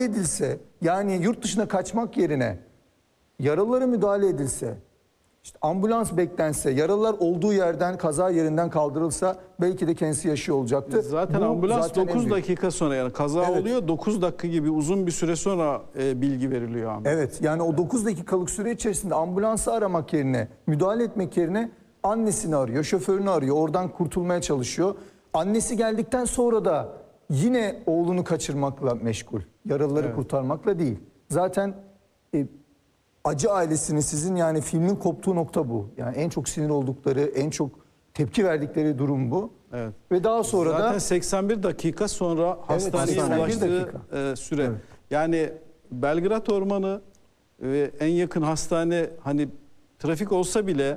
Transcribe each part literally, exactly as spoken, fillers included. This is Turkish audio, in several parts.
edilse, yani yurt dışına kaçmak yerine yaralılara müdahale edilse, işte ambulans beklense, yaralılar olduğu yerden, kaza yerinden kaldırılsa belki de kendisi yaşıyor olacaktı. Zaten Bu ambulans zaten dokuz dakika sonra, yani kaza Evet. oluyor, dokuz dakika gibi uzun bir süre sonra e, bilgi veriliyor ambulans. Evet, yani o dokuz dakikalık süre içerisinde ambulansı aramak yerine, müdahale etmek yerine annesini arıyor, şoförünü arıyor, oradan kurtulmaya çalışıyor. Annesi geldikten sonra da yine oğlunu kaçırmakla meşgul. Yaralıları Evet. kurtarmakla değil. Zaten e, Acı ailesinin, sizin yani filmin koptuğu nokta bu. Yani en çok sinir oldukları, en çok tepki verdikleri durum bu. Evet. Ve daha sonra Zaten da seksen bir dakika sonra hastaneye seksen bir ulaştığı dakika. e, süre. Evet. Yani Belgrad Ormanı ve en yakın hastane, hani trafik olsa bile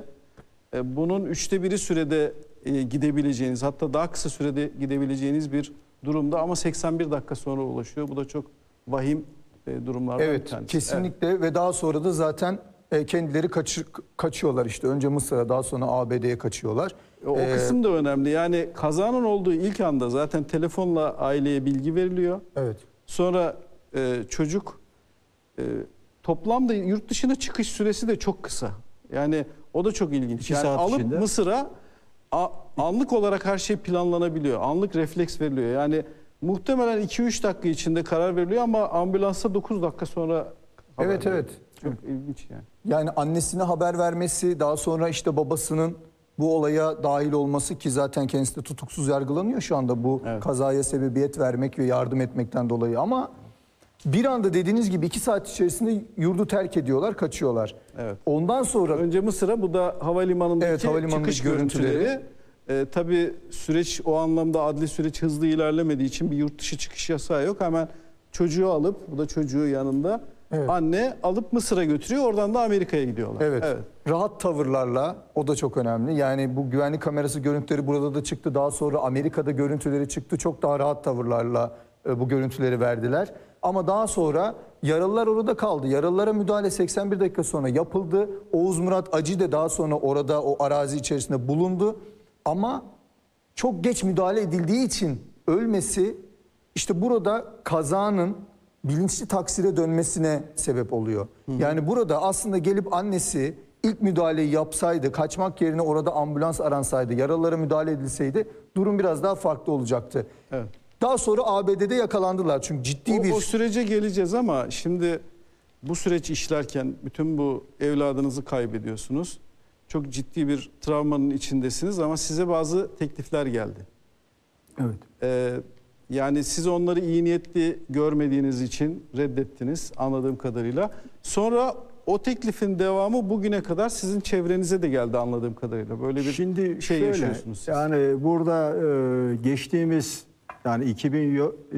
e, bunun üçte biri sürede e, gidebileceğiniz, hatta daha kısa sürede gidebileceğiniz bir durumda, ama seksen bir dakika sonra ulaşıyor. Bu da çok vahim e, durumlardan bir evet, tanesi. kesinlikle evet. Ve daha sonra da zaten e, kendileri kaçır, kaçıyorlar işte. Önce Mısır'a, daha sonra A B D'ye kaçıyorlar. O, o Ee, kısım da önemli. Yani kazanın olduğu ilk anda zaten telefonla aileye bilgi veriliyor. Evet. Sonra e, çocuk e, toplamda yurt dışına çıkış süresi de çok kısa. Yani o da çok ilginç. İki Yani saat alıp içinde. Mısır'a a- anlık olarak her şey planlanabiliyor. Anlık refleks veriliyor. Yani muhtemelen iki üç dakika içinde karar veriliyor ama ambulansa dokuz dakika sonra haber Evet, veriliyor. evet. Çok ilginç yani. Yani annesine haber vermesi, daha sonra işte babasının bu olaya dahil olması, ki zaten kendisi de tutuksuz yargılanıyor şu anda bu Evet. kazaya sebebiyet vermek ve yardım etmekten dolayı. Ama bir anda dediğiniz gibi iki saat içerisinde yurdu terk ediyorlar, kaçıyorlar. Evet. Ondan sonra Önce Mısır'a, bu da havalimanındaki Evet, havalimanındaki çıkış görüntüleri. görüntüleri. Ee, tabii süreç o anlamda, adli süreç hızlı ilerlemediği için bir yurt dışı çıkış yasağı yok. Hemen çocuğu alıp, bu da çocuğu yanında, Evet. anne alıp Mısır'a götürüyor. Oradan da Amerika'ya gidiyorlar. evet, rahat tavırlarla, o da çok önemli. Yani bu güvenlik kamerası görüntüleri burada da çıktı. Daha sonra Amerika'da görüntüleri çıktı. Çok daha rahat tavırlarla e, bu görüntüleri verdiler. Ama daha sonra yaralılar orada kaldı. Yaralılara müdahale seksen bir dakika sonra yapıldı. Oğuz Murat Acı da daha sonra orada o arazi içerisinde bulundu. Ama çok geç müdahale edildiği için ölmesi, işte burada kazanın bilinçli taksire dönmesine sebep oluyor. Hı hı. Yani burada aslında gelip annesi ilk müdahaleyi yapsaydı, kaçmak yerine orada ambulans aransaydı, yaralılara müdahale edilseydi durum biraz daha farklı olacaktı. Evet. Daha sonra A B D'de yakalandılar çünkü ciddi O, bir... o sürece geleceğiz ama şimdi bu süreç işlerken bütün bu evladınızı kaybediyorsunuz. Çok ciddi bir travmanın içindesiniz ama size bazı teklifler geldi. Evet. Ee, yani siz onları iyi niyetli görmediğiniz için reddettiniz anladığım kadarıyla. Sonra o teklifin devamı bugüne kadar sizin çevrenize de geldi anladığım kadarıyla. Böyle bir Şimdi şey şöyle, yaşıyorsunuz siz. yani burada e, geçtiğimiz yani iki bin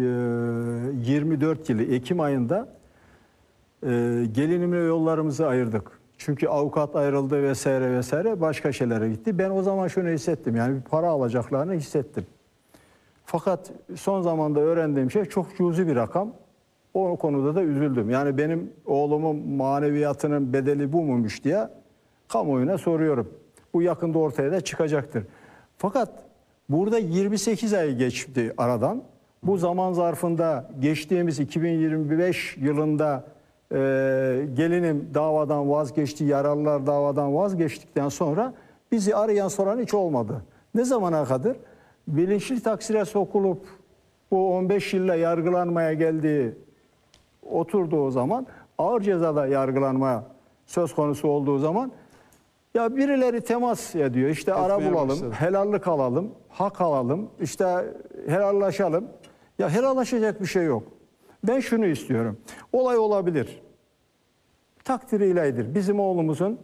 yirmi dört yılı Ekim ayında e, gelinimle yollarımızı ayırdık. Çünkü avukat ayrıldı vesaire vesaire, başka şeylere gitti. Ben o zaman şunu hissettim, yani bir para alacaklarını hissettim. Fakat son zamanda öğrendiğim şey çok cüzi bir rakam. O konuda da üzüldüm. Yani benim oğlumun maneviyatının bedeli bu muymuş diye kamuoyuna soruyorum. Bu yakında ortaya da çıkacaktır. Fakat burada yirmi sekiz ay geçti aradan. Bu zaman zarfında geçtiğimiz iki bin yirmi beş yılında e, gelinim davadan vazgeçti, yaralılar davadan vazgeçtikten sonra bizi arayan soran hiç olmadı. Ne zamana kadar? Bilinçli taksire sokulup bu on beş yılla yargılanmaya geldiği, oturduğu zaman, ağır cezada yargılanmaya söz konusu olduğu zaman ya birileri temas ediyor. İşte Etmeye ara bulalım, başladı. helallik alalım, hak alalım, işte helallaşalım. Ya helallaşacak bir şey yok. Ben şunu istiyorum. Olay olabilir. Takdiri ilahidir. Bizim oğlumuzun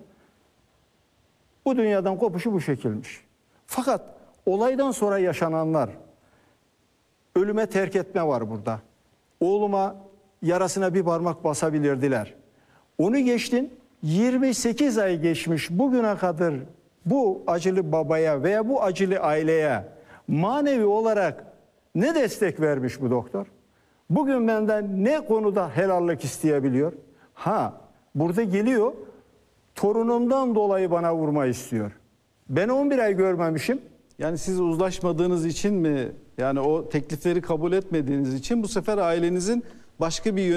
bu dünyadan kopuşu bu şekilmiş. Fakat olaydan sonra yaşananlar, ölüme terk etme var burada. Oğluma yarasına bir parmak basabilirdiler. Onu geçtin, yirmi sekiz ay geçmiş, bugüne kadar bu acılı babaya veya bu acılı aileye manevi olarak ne destek vermiş bu doktor? Bugün benden ne konuda helallik isteyebiliyor? Ha, burada geliyor, torunumdan dolayı bana vurma istiyor. Ben on bir ay görmemişim. Yani siz uzlaşmadığınız için mi, yani o teklifleri kabul etmediğiniz için bu sefer ailenizin başka bir